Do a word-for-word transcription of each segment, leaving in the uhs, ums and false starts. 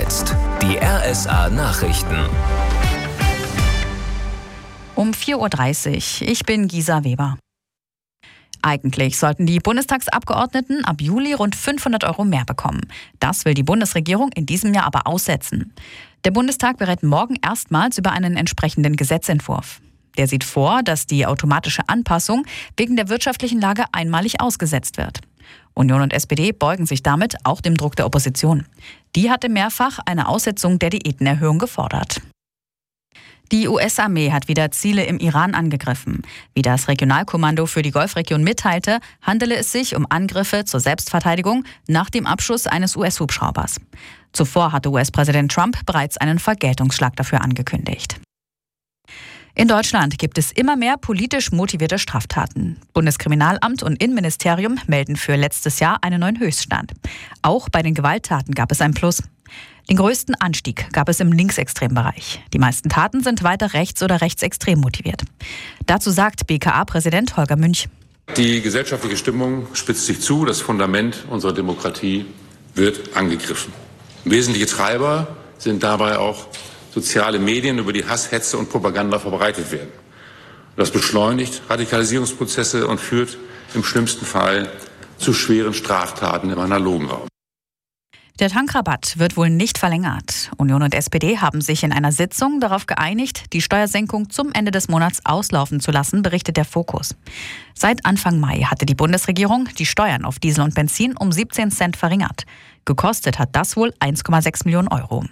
jetzt die R S A-Nachrichten. Um vier Uhr dreißig. Ich bin Gisa Weber. Eigentlich sollten die Bundestagsabgeordneten ab Juli rund fünfhundert Euro mehr bekommen. Das will die Bundesregierung in diesem Jahr aber aussetzen. Der Bundestag berät morgen erstmals über einen entsprechenden Gesetzentwurf. Der sieht vor, dass die automatische Anpassung wegen der wirtschaftlichen Lage einmalig ausgesetzt wird. Union und S P D beugen sich damit auch dem Druck der Opposition. Die hatte mehrfach eine Aussetzung der Diätenerhöhung gefordert. Die U S-Armee hat wieder Ziele im Iran angegriffen. Wie das Regionalkommando für die Golfregion mitteilte, handele es sich um Angriffe zur Selbstverteidigung nach dem Abschuss eines U S-Hubschraubers. Zuvor hatte U S-Präsident Trump bereits einen Vergeltungsschlag dafür angekündigt. In Deutschland gibt es immer mehr politisch motivierte Straftaten. Bundeskriminalamt und Innenministerium melden für letztes Jahr einen neuen Höchststand. Auch bei den Gewalttaten gab es ein Plus. Den größten Anstieg gab es im linksextremen Bereich. Die meisten Taten sind weiter rechts- oder rechtsextrem motiviert. Dazu sagt B K A-Präsident Holger Münch. Die gesellschaftliche Stimmung spitzt sich zu. Das Fundament unserer Demokratie wird angegriffen. Wesentliche Treiber sind dabei auch soziale Medien, über die Hass, Hetze und Propaganda verbreitet werden. Das beschleunigt Radikalisierungsprozesse und führt im schlimmsten Fall zu schweren Straftaten im analogen Raum. Der Tankrabatt wird wohl nicht verlängert. Union und S P D haben sich in einer Sitzung darauf geeinigt, die Steuersenkung zum Ende des Monats auslaufen zu lassen, berichtet der Fokus. Seit Anfang Mai hatte die Bundesregierung die Steuern auf Diesel und Benzin um siebzehn Cent verringert. Gekostet hat das wohl eins Komma sechs Millionen Euro.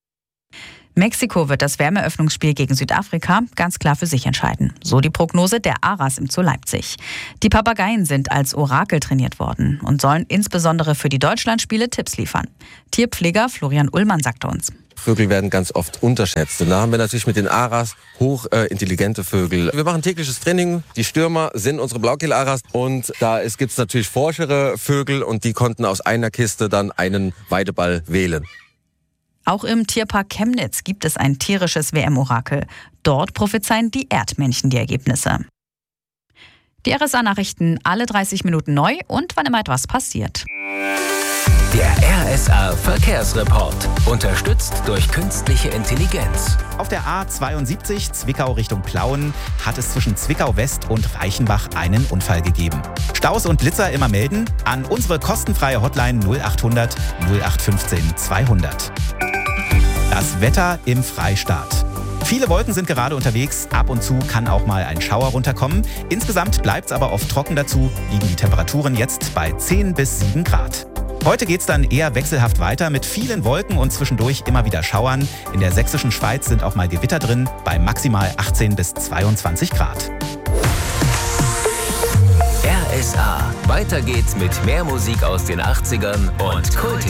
Mexiko wird das Wärmeöffnungsspiel gegen Südafrika ganz klar für sich entscheiden. So die Prognose der Aras im Zoo Leipzig. Die Papageien sind als Orakel trainiert worden und sollen insbesondere für die Deutschlandspiele Tipps liefern. Tierpfleger Florian Ullmann sagte uns: Vögel werden ganz oft unterschätzt. Und da haben wir natürlich mit den Aras hochintelligente äh, Vögel. Wir machen tägliches Training. Die Stürmer sind unsere Blaukehl-Aras. Und da gibt es natürlich forschere Vögel und die konnten aus einer Kiste dann einen Weideball wählen. Auch im Tierpark Chemnitz gibt es ein tierisches W M-Orakel. Dort prophezeien die Erdmännchen die Ergebnisse. Die R S A-Nachrichten alle dreißig Minuten neu und wann immer etwas passiert. Der R S A-Verkehrsreport. Unterstützt durch künstliche Intelligenz. Auf der A zweiundsiebzig Zwickau Richtung Plauen hat es zwischen Zwickau West und Reichenbach einen Unfall gegeben. Staus und Blitzer immer melden an unsere kostenfreie Hotline null achthundert null acht fünfzehn zweihundert. Das Wetter im Freistaat. Viele Wolken sind gerade unterwegs, ab und zu kann auch mal ein Schauer runterkommen. Insgesamt bleibt es aber oft trocken, dazu liegen die Temperaturen jetzt bei zehn bis sieben Grad. Heute geht es dann eher wechselhaft weiter mit vielen Wolken und zwischendurch immer wieder Schauern. In der sächsischen Schweiz sind auch mal Gewitter drin, bei maximal achtzehn bis zweiundzwanzig Grad. R S A. Weiter geht's mit mehr Musik aus den achtzigern und Kult.